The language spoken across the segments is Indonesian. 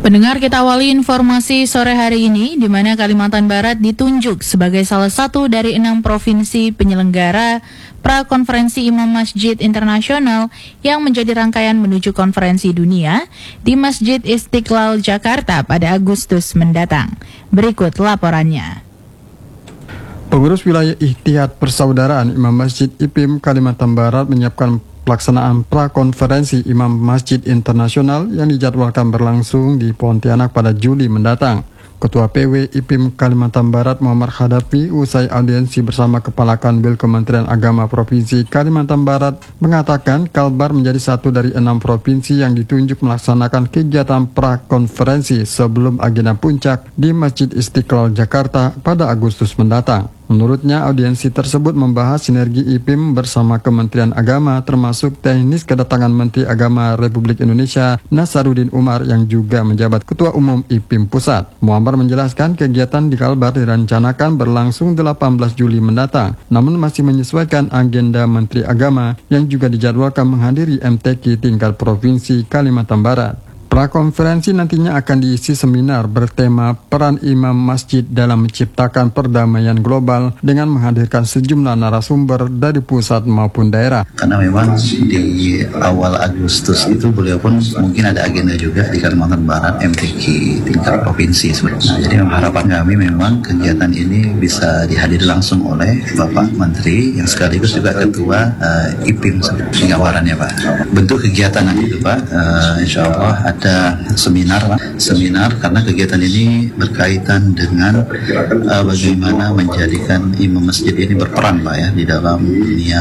Pendengar, kita awali informasi sore hari ini di mana Kalimantan Barat ditunjuk sebagai salah satu dari 6 provinsi penyelenggara Prakonferensi Imam Masjid Internasional yang menjadi rangkaian menuju konferensi dunia di Masjid Istiqlal Jakarta pada Agustus mendatang. Berikut laporannya. Pengurus wilayah Ihtihad Persaudaraan Imam Masjid IPIM Kalimantan Barat menyiapkan pelaksanaan prakonferensi Imam Masjid Internasional yang dijadwalkan berlangsung di Pontianak pada Juli mendatang. Ketua PW IPIM Kalimantan Barat Muhammad Khadafi usai audiensi bersama Kepala Kanwil Kementerian Agama Provinsi Kalimantan Barat mengatakan Kalbar menjadi satu dari 6 provinsi yang ditunjuk melaksanakan kegiatan prakonferensi sebelum agenda puncak di Masjid Istiqlal Jakarta pada Agustus mendatang. Menurutnya, audiensi tersebut membahas sinergi IPIM bersama Kementerian Agama termasuk teknis kedatangan Menteri Agama Republik Indonesia Nasaruddin Umar yang juga menjabat Ketua Umum IPIM Pusat. Muhammad menjelaskan kegiatan di Kalbar direncanakan berlangsung 18 Juli mendatang, namun masih menyesuaikan agenda Menteri Agama yang juga dijadwalkan menghadiri MTQ tingkat Provinsi Kalimantan Barat. Prakonferensi nantinya akan diisi seminar bertema peran imam masjid dalam menciptakan perdamaian global dengan menghadirkan sejumlah narasumber dari pusat maupun daerah. Karena memang di awal Agustus itu beliau pun mungkin ada agenda juga di Kalimantan Barat MTQ tingkat provinsi. Nah, jadi harapan kami memang kegiatan ini bisa dihadiri langsung oleh Bapak Menteri yang sekaligus juga Ketua IPIM seperti gambarannya Pak. Bentuk kegiatan nanti itu Pak, insya Allah ada seminar karena kegiatan ini berkaitan dengan bagaimana menjadikan imam masjid ini berperan Pak ya di dalam dunia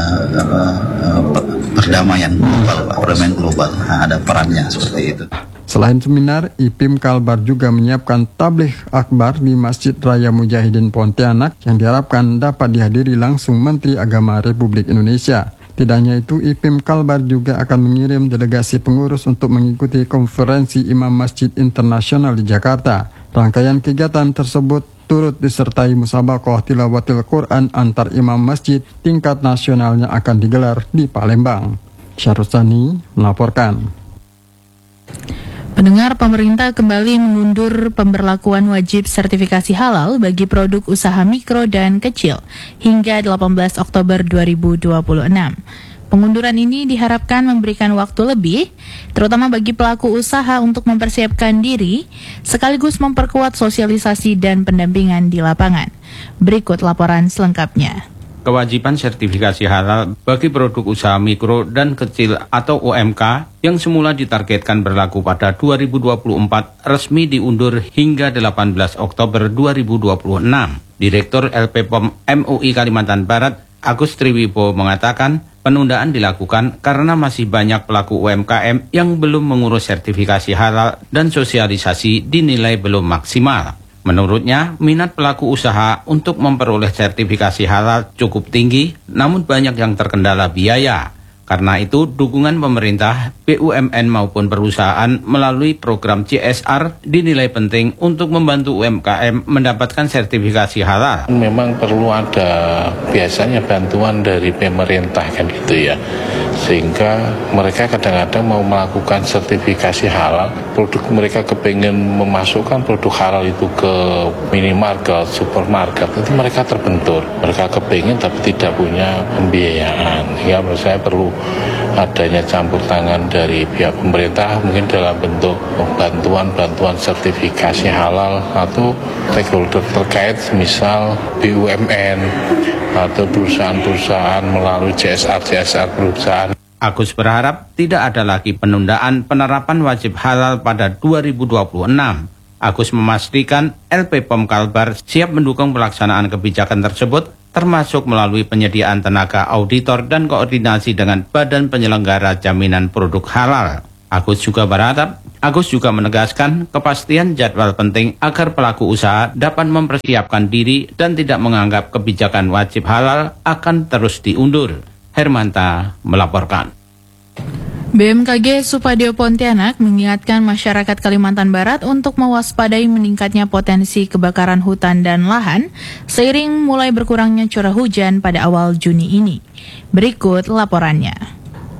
perdamaian global Pak, perdamaian global. Nah, ada perannya seperti itu. Selain seminar, IPIM Kalbar juga menyiapkan tabligh akbar di Masjid Raya Mujahidin Pontianak yang diharapkan dapat dihadiri langsung Menteri Agama Republik Indonesia. Tidak hanya itu, IPIM Kalbar juga akan mengirim delegasi pengurus untuk mengikuti konferensi Imam Masjid Internasional di Jakarta. Rangkaian kegiatan tersebut turut disertai musabaqah tilawatil Quran antar imam masjid tingkat nasional yang akan digelar di Palembang. Syarusani melaporkan. Pendengar, pemerintah kembali mengundur pemberlakuan wajib sertifikasi halal bagi produk usaha mikro dan kecil hingga 18 Oktober 2026. Pengunduran ini diharapkan memberikan waktu lebih, terutama bagi pelaku usaha untuk mempersiapkan diri, sekaligus memperkuat sosialisasi dan pendampingan di lapangan. Berikut laporan selengkapnya. Kewajiban sertifikasi halal bagi produk usaha mikro dan kecil atau UMK yang semula ditargetkan berlaku pada 2024 resmi diundur hingga 18 Oktober 2026. Direktur LPPOM MUI Kalimantan Barat, Agus Triwibo mengatakan penundaan dilakukan karena masih banyak pelaku UMKM yang belum mengurus sertifikasi halal dan sosialisasi dinilai belum maksimal. Menurutnya, minat pelaku usaha untuk memperoleh sertifikasi halal cukup tinggi, namun banyak yang terkendala biaya. Karena itu, dukungan pemerintah, BUMN maupun perusahaan melalui program CSR dinilai penting untuk membantu UMKM mendapatkan sertifikasi halal. Memang perlu ada biasanya bantuan dari pemerintah kan gitu ya. Sehingga mereka kadang-kadang mau melakukan sertifikasi halal, produk mereka kepengen memasukkan produk halal itu ke minimarket, supermarket, itu mereka terbentur. Mereka kepengen tapi tidak punya pembiayaan. Sehingga menurut saya perlu adanya campur tangan dari pihak pemerintah, mungkin dalam bentuk bantuan sertifikasi halal atau stakeholder terkait, misal BUMN atau perusahaan-perusahaan melalui CSR perusahaan. Agus berharap tidak ada lagi penundaan penerapan wajib halal pada 2026. Agus memastikan LPPOM Kalbar siap mendukung pelaksanaan kebijakan tersebut, termasuk melalui penyediaan tenaga auditor dan koordinasi dengan Badan Penyelenggara Jaminan Produk Halal. Agus juga menegaskan kepastian jadwal penting agar pelaku usaha dapat mempersiapkan diri dan tidak menganggap kebijakan wajib halal akan terus diundur. Hermanta melaporkan. BMKG Supadio Pontianak mengingatkan masyarakat Kalimantan Barat untuk mewaspadai meningkatnya potensi kebakaran hutan dan lahan seiring mulai berkurangnya curah hujan pada awal Juni ini. Berikut laporannya.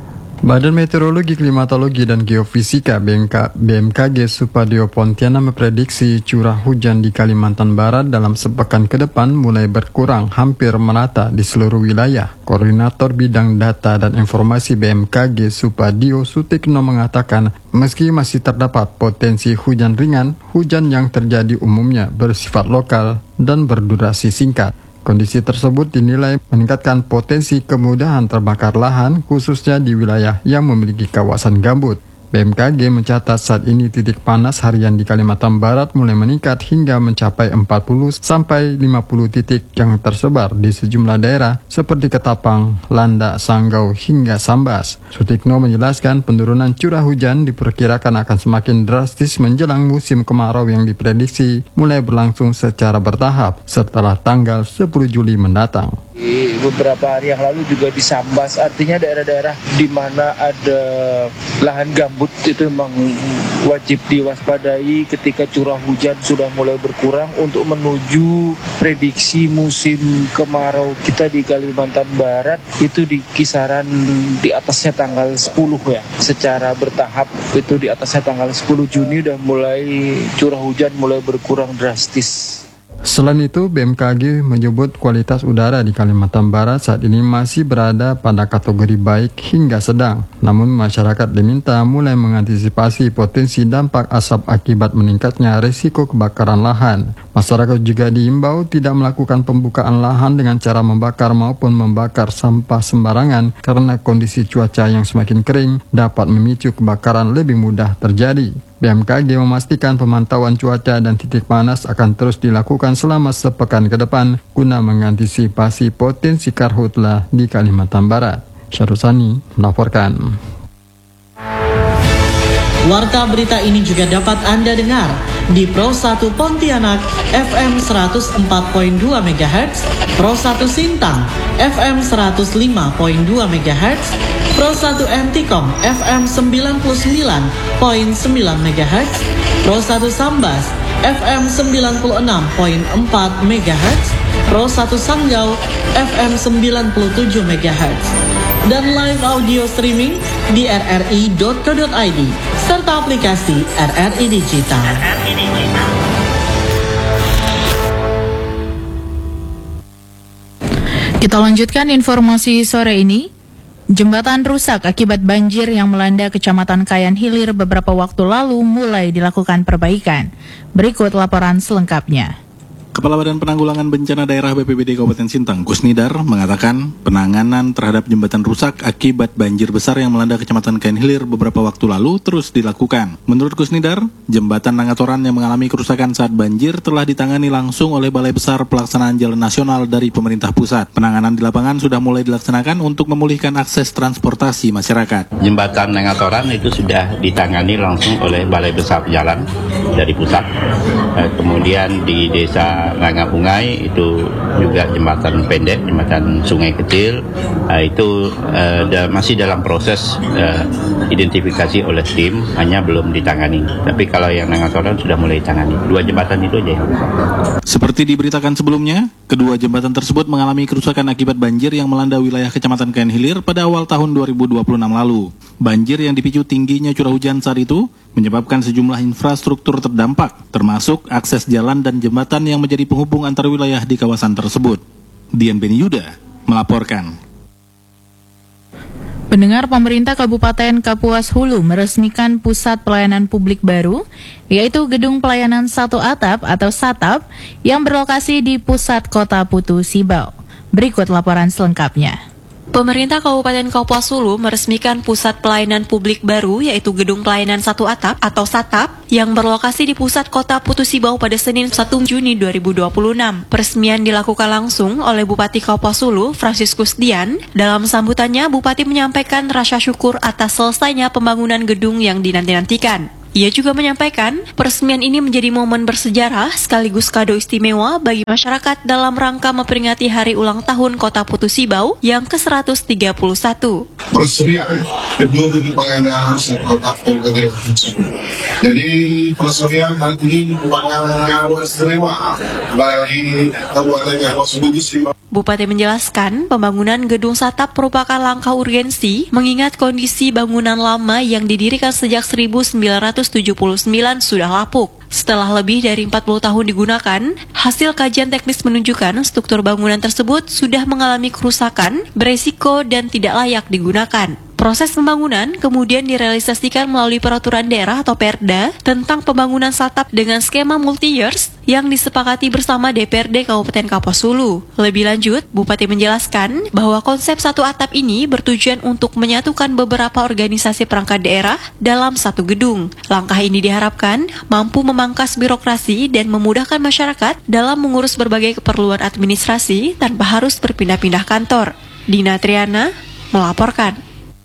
Badan Meteorologi, Klimatologi, dan Geofisika BMKG Supadio Pontiana memprediksi curah hujan di Kalimantan Barat dalam sepekan ke depan mulai berkurang hampir merata di seluruh wilayah. Koordinator Bidang Data dan Informasi BMKG Supadio Sutikno mengatakan, meski masih terdapat potensi hujan ringan, hujan yang terjadi umumnya bersifat lokal dan berdurasi singkat. Kondisi tersebut dinilai meningkatkan potensi kemudahan terbakar lahan, khususnya di wilayah yang memiliki kawasan gambut. BMKG mencatat saat ini titik panas harian di Kalimantan Barat mulai meningkat hingga mencapai 40-50 titik yang tersebar di sejumlah daerah seperti Ketapang, Landak, Sanggau, hingga Sambas. Sutikno menjelaskan penurunan curah hujan diperkirakan akan semakin drastis menjelang musim kemarau yang diprediksi mulai berlangsung secara bertahap setelah tanggal 10 Juli mendatang. Beberapa hari yang lalu juga di Sambas, artinya daerah-daerah di mana ada lahan gambut itu memang wajib diwaspadai ketika curah hujan sudah mulai berkurang untuk menuju prediksi musim kemarau kita di Kalimantan Barat itu di kisaran di atasnya tanggal 10 ya. Secara bertahap itu di atasnya tanggal 10 Juni udah mulai curah hujan mulai berkurang drastis. Selain itu, BMKG menyebut kualitas udara di Kalimantan Barat saat ini masih berada pada kategori baik hingga sedang. Namun masyarakat diminta mulai mengantisipasi potensi dampak asap akibat meningkatnya risiko kebakaran lahan. Masyarakat juga diimbau tidak melakukan pembukaan lahan dengan cara membakar maupun membakar sampah sembarangan karena kondisi cuaca yang semakin kering dapat memicu kebakaran lebih mudah terjadi. BMKG memastikan pemantauan cuaca dan titik panas akan terus dilakukan selama sepekan ke depan guna mengantisipasi potensi karhutlah di Kalimantan Barat. Syarusani melaporkan. Warta berita ini juga dapat Anda dengar di Pro 1 Pontianak FM 104.2 MHz, Pro 1 Sintang FM 105.2 MHz, Pro 1 Antikom FM 99.9 MHz, Pro 1 Sambas FM 96.4 MHz, Pro 1 Sanggau FM 97 MHz, dan live audio streaming di rri.co.id serta aplikasi RRI Digital. Kita lanjutkan informasi sore ini. Jembatan rusak akibat banjir yang melanda Kecamatan Kayan Hilir beberapa waktu lalu mulai dilakukan perbaikan. Berikut laporan selengkapnya. Kepala Badan Penanggulangan Bencana Daerah BPBD Kabupaten Sintang, Kusnidar, mengatakan penanganan terhadap jembatan rusak akibat banjir besar yang melanda Kecamatan Kayan Hilir beberapa waktu lalu terus dilakukan. Menurut Kusnidar, jembatan Nangatoran yang mengalami kerusakan saat banjir telah ditangani langsung oleh Balai Besar Pelaksanaan Jalan Nasional dari pemerintah pusat. Penanganan di lapangan sudah mulai dilaksanakan untuk memulihkan akses transportasi masyarakat. Jembatan Nangatoran itu sudah ditangani langsung oleh Balai Besar Jalan dari pusat. Kemudian di desa Rangabungai itu juga jembatan pendek, jembatan sungai kecil, itu masih dalam proses identifikasi oleh tim, hanya belum ditangani. Tapi kalau yang Nangatoran sudah mulai ditangani. 2 jembatan itu aja yang rusak. Seperti diberitakan sebelumnya, kedua jembatan tersebut mengalami kerusakan akibat banjir yang melanda wilayah Kecamatan Kayan Hilir pada awal tahun 2026 lalu. Banjir yang dipicu tingginya curah hujan saat itu menyebabkan sejumlah infrastruktur terdampak, termasuk akses jalan dan jembatan yang menjadi penghubung antar wilayah di kawasan tersebut. Dian Beni Yuda melaporkan. Pendengar, pemerintah Kabupaten Kapuas Hulu meresmikan pusat pelayanan publik baru, yaitu Gedung Pelayanan Satu Atap atau SATAP yang berlokasi di pusat kota Putu Sibau. Berikut laporan selengkapnya. Pemerintah Kabupaten Kapuas Hulu meresmikan pusat pelayanan publik baru yaitu Gedung Pelayanan Satu Atap atau SATAP yang berlokasi di pusat kota Putu Sibau pada Senin 1 Juni 2026. Peresmian dilakukan langsung oleh Bupati Kapuas Hulu, Franciscus Dian. Dalam sambutannya, Bupati menyampaikan rasa syukur atas selesainya pembangunan gedung yang dinanti-nantikan. Ia juga menyampaikan, peresmian ini menjadi momen bersejarah sekaligus kado istimewa bagi masyarakat dalam rangka memperingati hari ulang tahun Kota Putu Sibau yang ke-131. Peresmian kedua gedung pengadilan Kota Putu Sibau. Jadi peresmian hari ini merupakan yang istimewa bagi Kabupaten Putu Sibau. Bupati menjelaskan, pembangunan gedung Satap merupakan langkah urgensi mengingat kondisi bangunan lama yang didirikan sejak 1979 sudah lapuk. Setelah lebih dari 40 tahun digunakan, hasil kajian teknis menunjukkan struktur bangunan tersebut sudah mengalami kerusakan, beresiko dan tidak layak digunakan. Proses pembangunan kemudian direalisasikan melalui peraturan daerah atau Perda tentang pembangunan Satap dengan skema multi-years yang disepakati bersama DPRD Kabupaten Kapuas Hulu. Lebih lanjut, Bupati menjelaskan bahwa konsep satu atap ini bertujuan untuk menyatukan beberapa organisasi perangkat daerah dalam satu gedung. Langkah ini diharapkan mampu memangkas birokrasi dan memudahkan masyarakat dalam mengurus berbagai keperluan administrasi tanpa harus berpindah-pindah kantor. Dina Triana melaporkan.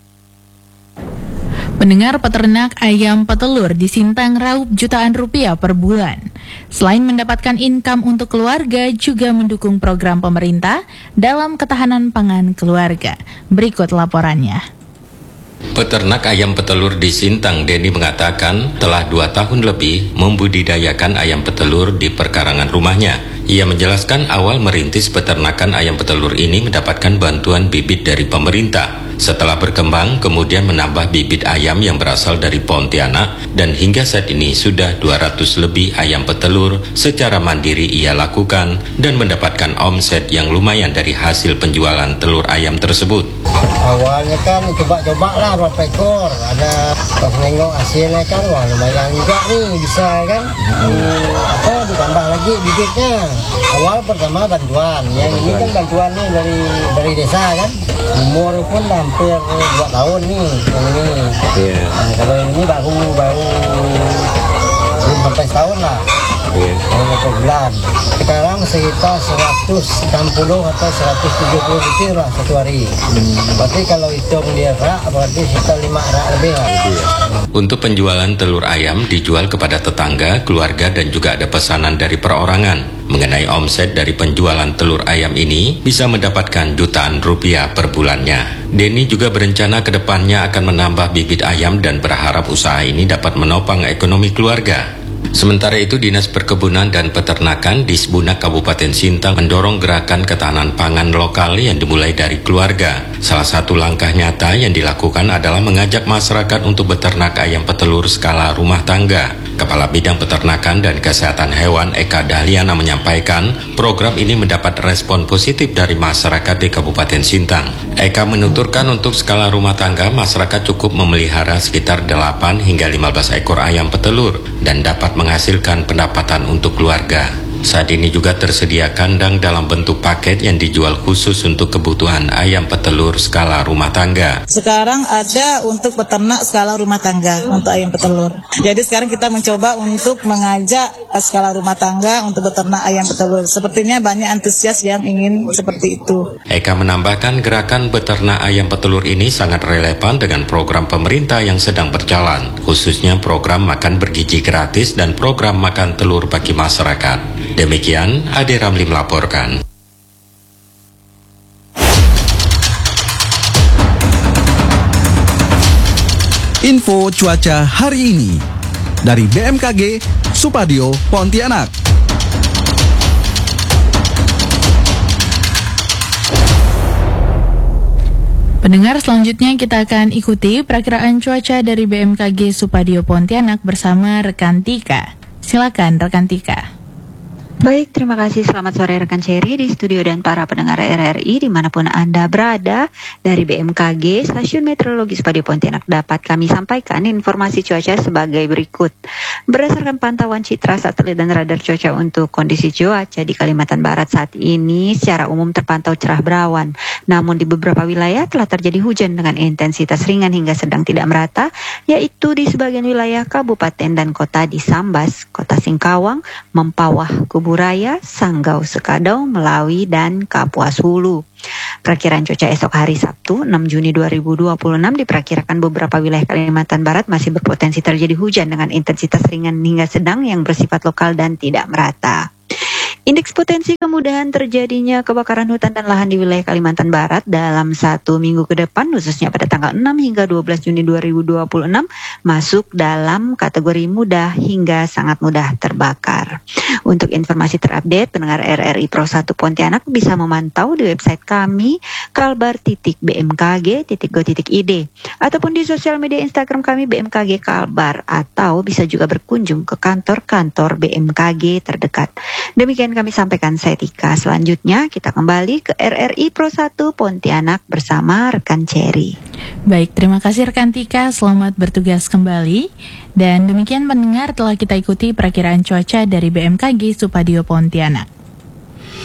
Pendengar, peternak ayam petelur di Sintang raup jutaan rupiah per bulan. Selain mendapatkan income untuk keluarga, juga mendukung program pemerintah dalam ketahanan pangan keluarga. Berikut laporannya. Peternak ayam petelur di Sintang, Denny, mengatakan telah 2 tahun lebih membudidayakan ayam petelur di perkarangan rumahnya. Ia menjelaskan awal merintis peternakan ayam petelur ini mendapatkan bantuan bibit dari pemerintah. Setelah berkembang, kemudian menambah bibit ayam yang berasal dari Pontianak, dan hingga saat ini sudah 200 lebih ayam petelur secara mandiri ia lakukan dan mendapatkan omset yang lumayan dari hasil penjualan telur ayam tersebut. Awalnya kan coba-coba lah berapa ekor, ada pas nengok hasilnya kan wah lumayan juga nih, bisa kan ditambah lagi bibitnya. Awal pertama bantuan, yang ini kan bantuan nih dari desa kan, umur pun hampir 2 tahun nih yang ini. Nah, kalau ini baru belum sampai setahun lah. Hanya per bulan. Sekarang sekitar 160 atau 170 lebih lah satu hari. Berarti kalau hitung dia rak, berarti sekitar 5 rak lebih lah. Untuk penjualan telur ayam dijual kepada tetangga, keluarga, dan juga ada pesanan dari perorangan. Mengenai omset dari penjualan telur ayam ini bisa mendapatkan jutaan rupiah per bulannya. Denny juga berencana ke depannya akan menambah bibit ayam dan berharap usaha ini dapat menopang ekonomi keluarga. Sementara itu, Dinas Perkebunan dan Peternakan di Sebunak Kabupaten Sintang mendorong gerakan ketahanan pangan lokal yang dimulai dari keluarga. Salah satu langkah nyata yang dilakukan adalah mengajak masyarakat untuk beternak ayam petelur skala rumah tangga. Kepala Bidang Peternakan dan Kesehatan Hewan Eka Dahliana menyampaikan program ini mendapat respon positif dari masyarakat di Kabupaten Sintang. Eka menuturkan untuk skala rumah tangga, masyarakat cukup memelihara sekitar 8 hingga 15 ekor ayam petelur dan dapat menghasilkan pendapatan untuk keluarga. Saat ini juga tersedia kandang dalam bentuk paket yang dijual khusus untuk kebutuhan ayam petelur skala rumah tangga. Sekarang ada untuk peternak skala rumah tangga untuk ayam petelur. Jadi sekarang kita mencoba untuk mengajak skala rumah tangga untuk beternak ayam petelur. Sepertinya banyak antusias yang ingin seperti itu. Eka menambahkan gerakan beternak ayam petelur ini sangat relevan dengan program pemerintah yang sedang berjalan, khususnya program makan bergizi gratis dan program makan telur bagi masyarakat. Demikian, Ade Ramli melaporkan. Info cuaca hari ini dari BMKG Supadio, Pontianak. Pendengar, selanjutnya kita akan ikuti perakiraan cuaca dari BMKG Supadio Pontianak bersama rekan Tika. Silakan rekan Tika. Baik, terima kasih. Selamat sore rekan Cherry di studio dan para pendengar RRI dimanapun Anda berada. Dari BMKG, Stasiun Meteorologi Supadio Pontianak, dapat kami sampaikan informasi cuaca sebagai berikut. Berdasarkan pantauan citra satelit dan radar cuaca untuk kondisi cuaca di Kalimantan Barat saat ini secara umum terpantau cerah berawan. Namun di beberapa wilayah telah terjadi hujan dengan intensitas ringan hingga sedang tidak merata, yaitu di sebagian wilayah kabupaten dan kota di Sambas, Kota Singkawang, Mempawah, Kubu Buraya, Sanggau Sekadau, Melawi, dan Kapuas Hulu. Perakiraan cuaca esok hari Sabtu 6 Juni 2026 diperkirakan beberapa wilayah Kalimantan Barat masih berpotensi terjadi hujan dengan intensitas ringan hingga sedang yang bersifat lokal dan tidak merata. Indeks potensi kemudahan terjadinya kebakaran hutan dan lahan di wilayah Kalimantan Barat dalam 1 minggu ke depan, khususnya pada tanggal 6 hingga 12 Juni 2026, masuk dalam kategori mudah hingga sangat mudah terbakar. Untuk informasi terupdate, pendengar RRI Pro 1 Pontianak bisa memantau di website kami kalbar.bmkg.go.id ataupun di sosial media Instagram kami BMKG Kalbar, atau bisa juga berkunjung ke kantor-kantor BMKG terdekat. Demikian kami sampaikan, saya Tika. Selanjutnya kita kembali ke RRI Pro 1 Pontianak bersama rekan Cherry. Baik, terima kasih rekan Tika, selamat bertugas kembali. Dan demikian pendengar, telah kita ikuti perakiraan cuaca dari BMKG Supadio Pontianak.